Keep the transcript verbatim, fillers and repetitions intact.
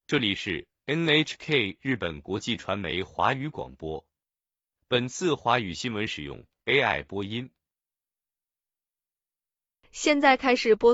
这里是 N H K 日本国际传媒华语广播。本次华语新闻使用 A I 播音。 现在开始播